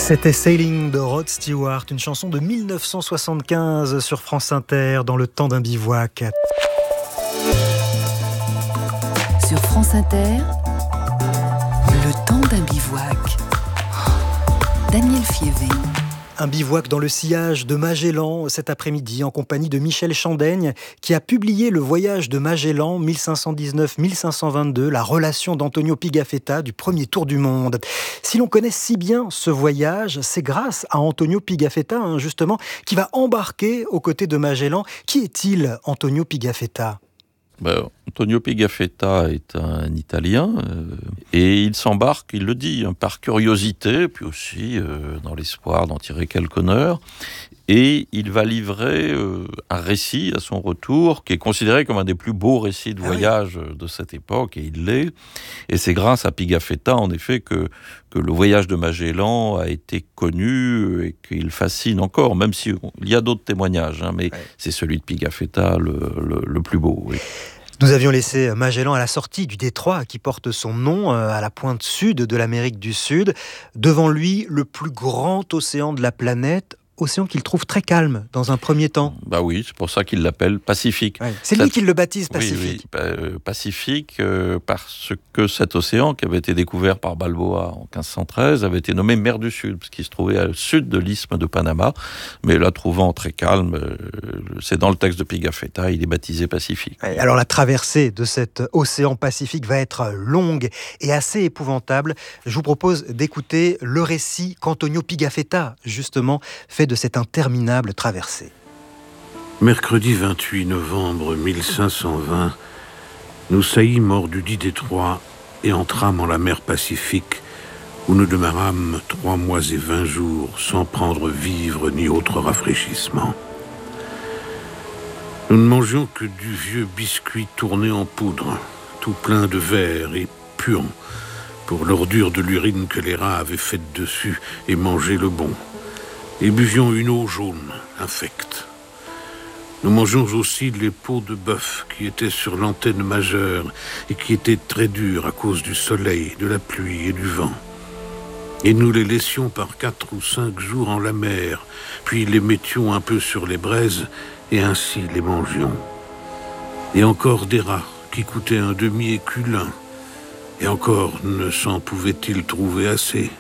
C'était Sailing de Rod Stewart, une chanson de 1975 sur France Inter, dans le temps d'un bivouac. Sur France Inter, le temps d'un bivouac. Daniel Fievé. Un bivouac dans le sillage de Magellan cet après-midi en compagnie de Michel Chandaigne qui a publié Le voyage de Magellan 1519-1522, la relation d'Antonio Pigafetta du premier tour du monde. Si l'on connaît si bien ce voyage, c'est grâce à Antonio Pigafetta, justement, qui va embarquer aux côtés de Magellan. Qui est-il, Antonio Pigafetta ? Antonio Pigafetta est un Italien et il s'embarque, il le dit, par curiosité, puis aussi dans l'espoir d'en tirer quelque honneur. Et il va livrer un récit à son retour qui est considéré comme un des plus beaux récits de voyage de cette époque, et il l'est. Et c'est grâce à Pigafetta, en effet, que le voyage de Magellan a été connu et qu'il fascine encore, même s'il y a d'autres témoignages, mais c'est celui de Pigafetta le plus beau. Oui. Nous avions laissé Magellan à la sortie du détroit qui porte son nom, à la pointe sud de l'Amérique du Sud. Devant lui, le plus grand océan de la planète, océan qu'il trouve très calme dans un premier temps. Oui, c'est pour ça qu'il l'appelle Pacifique. C'est lui qui le baptise Pacifique. Pacifique, parce que cet océan qui avait été découvert par Balboa en 1513 avait été nommé mer du Sud, parce qu'il se trouvait au sud de l'isthme de Panama, mais la trouvant très calme, c'est dans le texte de Pigafetta, il est baptisé Pacifique. Alors la traversée de cet océan Pacifique va être longue et assez épouvantable. Je vous propose d'écouter le récit qu'Antonio Pigafetta, justement, fait de cette interminable traversée. Mercredi 28 novembre 1520, nous saillîmes hors du dit détroit et entrâmes en la mer Pacifique, où nous demeurâmes 3 mois et 20 jours sans prendre vivre ni autre rafraîchissement. Nous ne mangions que du vieux biscuit tourné en poudre, tout plein de verre et puant, pour l'ordure de l'urine que les rats avaient faite dessus et mangé le bon. Et buvions une eau jaune, infecte. Nous mangeons aussi les peaux de bœuf qui étaient sur l'antenne majeure et qui étaient très dures à cause du soleil, de la pluie et du vent. Et nous les laissions par 4 ou 5 jours en la mer, puis les mettions un peu sur les braises et ainsi les mangions. Et encore des rats qui coûtaient un demi-écu l'un, et encore ne s'en pouvait-il trouver assez.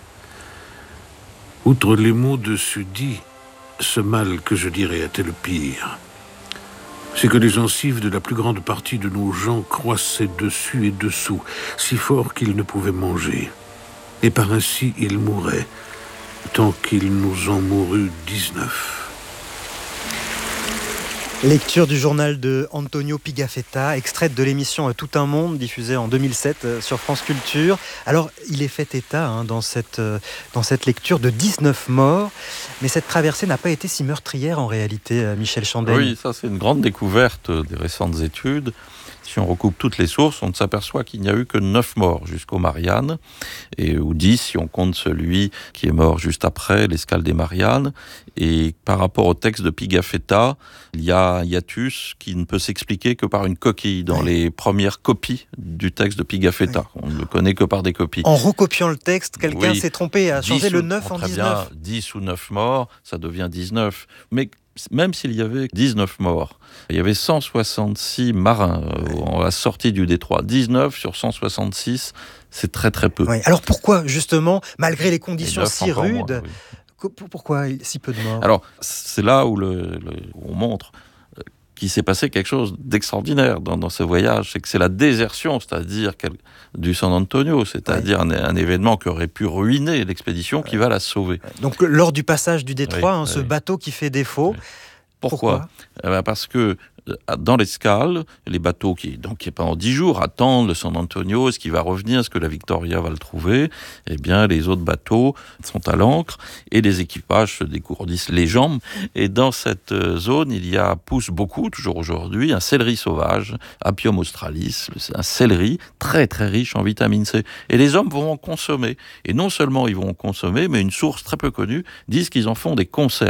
Outre les mots dessus dits, ce mal que je dirais était le pire. C'est que les gencives de la plus grande partie de nos gens croissaient dessus et dessous, si fort qu'ils ne pouvaient manger. Et par ainsi ils mouraient, tant qu'il nous en mourut 19. Lecture du journal de Antonio Pigafetta, extraite de l'émission Tout un monde, diffusée en 2007 sur France Culture. Alors, il est fait état dans cette lecture de 19 morts, mais cette traversée n'a pas été si meurtrière en réalité, Michel Chandaigne. Oui, ça c'est une grande découverte des récentes études. Si on recoupe toutes les sources, on s'aperçoit qu'il n'y a eu que 9 morts jusqu'aux Mariannes, ou 10 si on compte celui qui est mort juste après l'escale des Mariannes. Et par rapport au texte de Pigafetta, il y a un hiatus qui ne peut s'expliquer que par une coquille dans les premières copies du texte de Pigafetta. On ne le connaît que par des copies. En recopiant le texte, quelqu'un s'est trompé, a changé le 9 en 19. Bien, 10 ou 9 morts, ça devient 19. Mais même s'il y avait 19 morts, il y avait 166 marins à la sortie du détroit. 19 sur 166, c'est très très peu. Alors pourquoi, justement, malgré les conditions si rudes, pourquoi si peu de morts ? Alors, c'est là où on montre qu'il s'est passé quelque chose d'extraordinaire dans ce voyage. C'est que c'est la désertion, c'est-à-dire du San Antonio, c'est-à-dire un événement qui aurait pu ruiner l'expédition qui va la sauver. Donc, lors du passage du détroit, ce bateau qui fait défaut. Pourquoi ? Parce que dans l'escale, les bateaux qui pendant 10 jours attendent le San Antonio, est-ce qu'il va revenir, est-ce que la Victoria va le trouver ? Eh bien, les autres bateaux sont à l'ancre et les équipages se dégourdissent les jambes. Et dans cette zone, pousse beaucoup, toujours aujourd'hui, un céleri sauvage, Apium australis, un céleri très très riche en vitamine C. Et les hommes vont en consommer. Et non seulement ils vont en consommer, mais une source très peu connue disent qu'ils en font des conserves.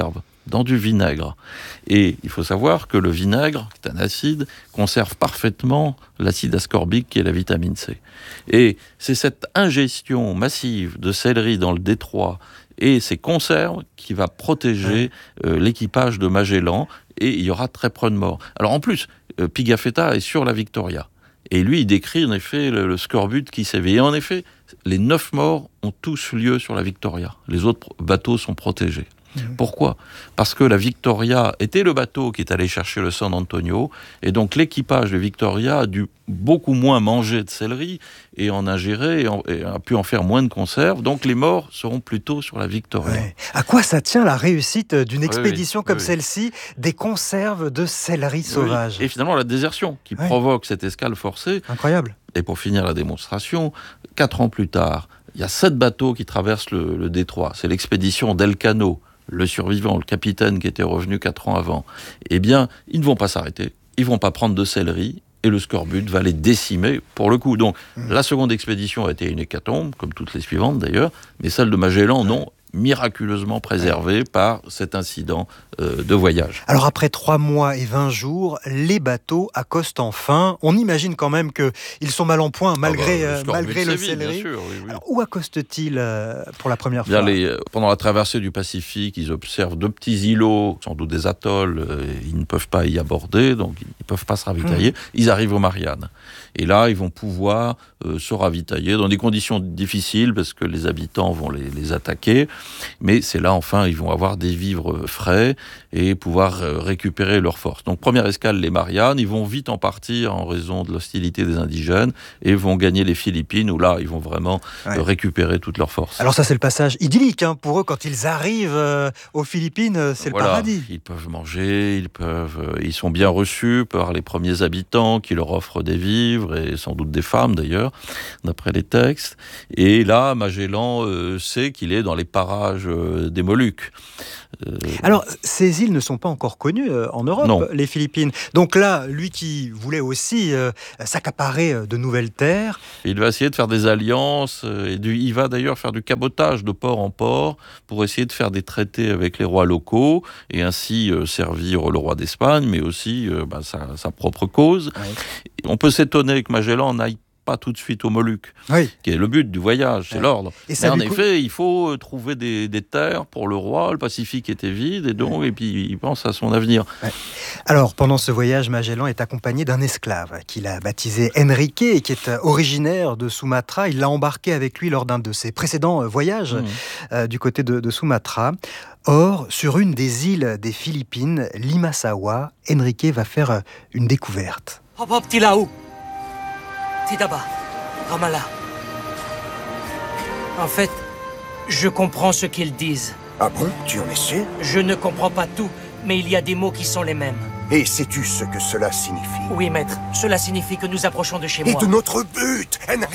dans du vinaigre. Et il faut savoir que le vinaigre, qui est un acide, conserve parfaitement l'acide ascorbique qui est la vitamine C. Et c'est cette ingestion massive de céleri dans le détroit et ces conserves qui va protéger l'équipage de Magellan, et il y aura très peu de morts. Alors en plus, Pigafetta est sur la Victoria. Et lui, il décrit en effet le scorbut qui s'éveille. Et en effet, les 9 morts ont tous lieu sur la Victoria. Les autres bateaux sont protégés. Pourquoi ? Parce que la Victoria était le bateau qui est allé chercher le San Antonio, et donc l'équipage de Victoria a dû beaucoup moins manger de céleri et en ingérer et a pu en faire moins de conserves. Donc les morts seront plutôt sur la Victoria. Ouais. À quoi ça tient la réussite d'une expédition comme celle-ci, des conserves de céleri sauvage ? Et finalement la désertion qui provoque cette escale forcée. Incroyable. Et pour finir la démonstration, 4 ans plus tard, il y a 7 bateaux qui traversent le détroit. C'est l'expédition d'Elcano. Le survivant, le capitaine qui était revenu 4 ans avant, eh bien, ils ne vont pas s'arrêter, ils ne vont pas prendre de céleri, et le scorbut va les décimer pour le coup. Donc, la seconde expédition a été une hécatombe, comme toutes les suivantes d'ailleurs, mais celle de Magellan, non, miraculeusement préservée par cet incident de voyage. Alors après 3 mois et 20 jours, les bateaux accostent enfin. On imagine quand même qu'ils sont mal en point malgré le céleri. Bien sûr, oui. Alors, où accostent-ils pour la première fois ? Pendant la traversée du Pacifique, ils observent 2 petits îlots, sans doute des atolls. Ils ne peuvent pas y aborder, donc ils ne peuvent pas se ravitailler. Ils arrivent aux Mariannes. Et là, ils vont pouvoir se ravitailler dans des conditions difficiles parce que les habitants vont les attaquer. Mais c'est là, enfin, ils vont avoir des vivres frais et pouvoir récupérer leurs forces. Donc, première escale, les Mariannes. Ils vont vite en partir en raison de l'hostilité des indigènes et vont gagner les Philippines où là, ils vont vraiment récupérer toutes leurs forces. Alors ça, c'est le passage idyllique pour eux. Quand ils arrivent aux Philippines, c'est le paradis. Ils peuvent manger, ils sont bien reçus par les premiers habitants qui leur offrent des vivres et sans doute des femmes d'ailleurs, d'après les textes. Et là, Magellan sait qu'il est dans les parages des Moluques. Alors, ces îles ne sont pas encore connues en Europe, les Philippines. Donc là, lui qui voulait aussi s'accaparer de nouvelles terres... Il va essayer de faire des alliances, il va d'ailleurs faire du cabotage de port en port pour essayer de faire des traités avec les rois locaux et ainsi servir le roi d'Espagne, mais aussi sa propre cause. On peut s'étonner que Magellan n'aille pas tout de suite aux Moluques, qui est le but du voyage, c'est l'ordre. Mais en effet, il faut trouver des terres pour le roi, le Pacifique était vide, et puis il pense à son avenir. Alors, pendant ce voyage, Magellan est accompagné d'un esclave qu'il a baptisé Enrique, et qui est originaire de Sumatra. Il l'a embarqué avec lui lors d'un de ses précédents voyages du côté de Sumatra. Or, sur une des îles des Philippines, Limasawa, Enrique va faire une découverte. Tidaba, Ramallah. En fait, je comprends ce qu'ils disent. Ah bon, tu en es sûr ? Je ne comprends pas tout, mais il y a des mots qui sont les mêmes. Et sais-tu ce que cela signifie ? Oui, maître. Cela signifie que nous approchons de chez moi. Et de notre but, Enrique !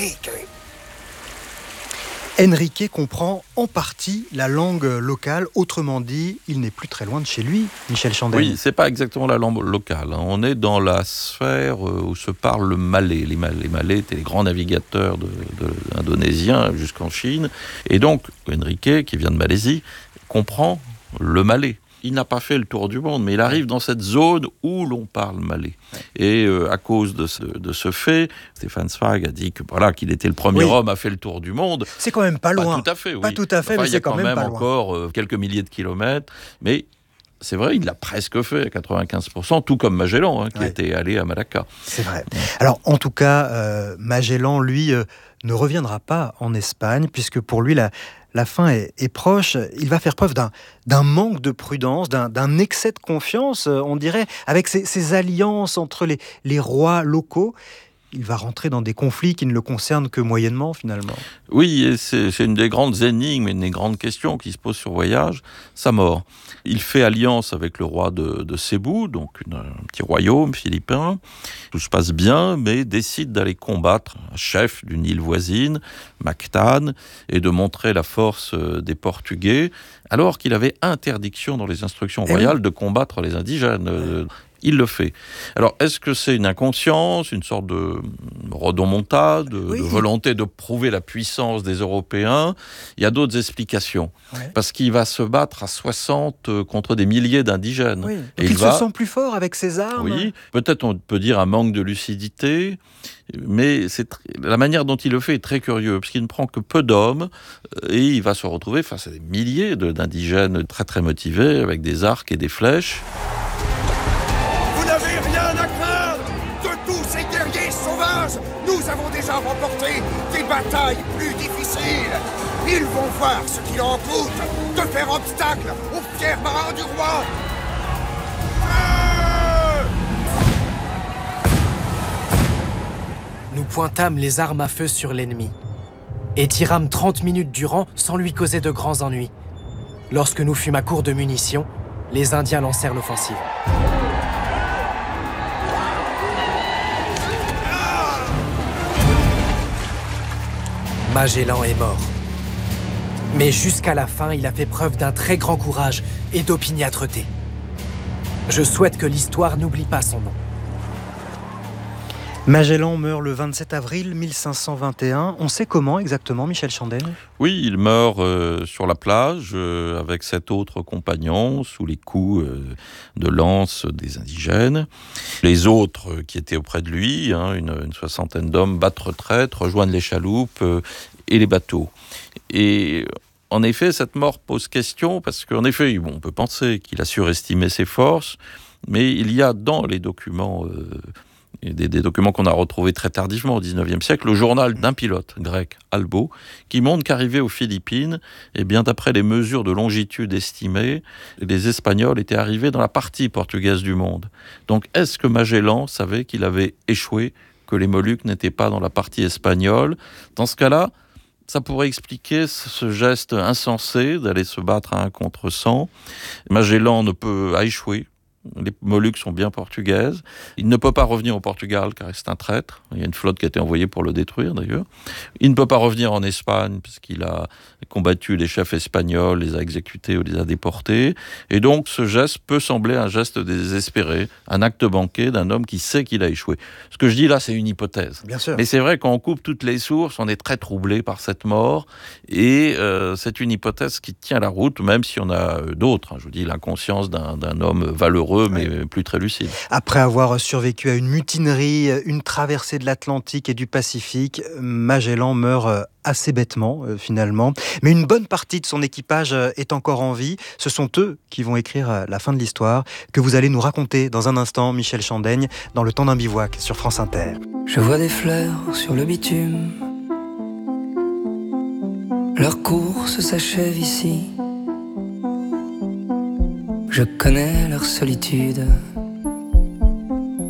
Enrique comprend en partie la langue locale, autrement dit, il n'est plus très loin de chez lui, Michel Chandel. Oui, c'est pas exactement la langue locale. On est dans la sphère où se parle le malais. Les Malais étaient les grands navigateurs indonésiens jusqu'en Chine. Et donc, Enrique, qui vient de Malaisie, comprend le malais. Il n'a pas fait le tour du monde, mais il arrive dans cette zone où l'on parle malais. Et à cause de ce fait, Stefan Zweig a dit qu'il était le premier homme à faire le tour du monde. C'est quand même pas loin. Pas tout à fait, oui. Pas tout à fait, mais c'est quand même pas loin. Il y a quand même encore quelques milliers de kilomètres, mais c'est vrai, il l'a presque fait à 95%, tout comme Magellan, qui était allé à Malacca. C'est vrai. Alors, en tout cas, Magellan, lui, ne reviendra pas en Espagne, puisque pour lui, la fin est proche. Il va faire preuve d'un manque de prudence, d'un excès de confiance, on dirait, avec ces alliances entre les rois locaux. Il va rentrer dans des conflits qui ne le concernent que moyennement, finalement. Oui, et c'est une des grandes énigmes, une des grandes questions qui se posent sur voyage, sa mort. Il fait alliance avec le roi de Cébou, donc un petit royaume philippin. Tout se passe bien, mais décide d'aller combattre un chef d'une île voisine, Mactan, et de montrer la force des Portugais, alors qu'il avait interdiction dans les instructions royales de combattre les indigènes. il le fait. Alors, est-ce que c'est une inconscience, une sorte de rodomontade, de volonté de prouver la puissance des Européens? Il y a d'autres explications. Ouais. Parce qu'il va se battre à 60 contre des milliers d'indigènes. Oui. Et il se sent plus fort avec ses armes. Oui, peut-être on peut dire un manque de lucidité, mais la manière dont il le fait est très curieux, parce qu'il ne prend que peu d'hommes, et il va se retrouver face à des milliers d'indigènes très très motivés, avec des arcs et des flèches. Vous n'avez rien à craindre de tous ces guerriers sauvages. Nous avons déjà remporté des batailles plus difficiles. Ils vont voir ce qu'il en coûte de faire obstacle aux fiers marins du roi. Nous pointâmes les armes à feu sur l'ennemi et tirâmes 30 minutes durant sans lui causer de grands ennuis. Lorsque nous fûmes à court de munitions, les Indiens lancèrent l'offensive. Magellan est mort. Mais jusqu'à la fin, il a fait preuve d'un très grand courage et d'opiniâtreté. Je souhaite que l'histoire n'oublie pas son nom. Magellan meurt le 27 avril 1521. On sait comment exactement, Michel Chandaigne ? Oui, il meurt sur la plage avec 7 autres compagnons sous les coups de lance des indigènes. Les autres qui étaient auprès de lui, une soixantaine d'hommes, battent retraite, rejoignent les chaloupes et les bateaux. Et en effet, cette mort pose question parce qu'en effet, on peut penser qu'il a surestimé ses forces, mais il y a dans les documents... des documents qu'on a retrouvés très tardivement au XIXe siècle, le journal d'un pilote grec, Albo, qui montre qu'arrivé aux Philippines, et bien d'après les mesures de longitude estimées, les Espagnols étaient arrivés dans la partie portugaise du monde. Donc est-ce que Magellan savait qu'il avait échoué, que les Moluques n'étaient pas dans la partie espagnole ? Dans ce cas-là, ça pourrait expliquer ce geste insensé d'aller se battre à 1 contre 100. Magellan a échoué. Les Moluques sont bien portugaises. Il ne peut pas revenir au Portugal car c'est un traître. Il y a une flotte qui a été envoyée pour le détruire d'ailleurs. Il ne peut pas revenir en Espagne puisqu'il a combattu les chefs espagnols, les a exécutés ou les a déportés. Et donc ce geste peut sembler un geste désespéré, un acte banqué d'un homme qui sait qu'il a échoué. Ce que je dis là, c'est une hypothèse. Bien sûr. Mais c'est vrai qu'on coupe toutes les sources, on est très troublé par cette mort. Et c'est une hypothèse qui tient la route, même si on a d'autres. Je vous dis l'inconscience d'un homme valeureux, mais plus très lucide. Après avoir survécu à une mutinerie, une traversée de l'Atlantique et du Pacifique, Magellan meurt assez bêtement finalement. Mais une bonne partie de son équipage est encore en vie. Ce sont eux qui vont écrire la fin de l'histoire que vous allez nous raconter dans un instant, Michel Chandaigne, dans Le Temps d'un bivouac sur France Inter. Je vois des fleurs sur le bitume. Leur course s'achève ici. Je connais leur solitude.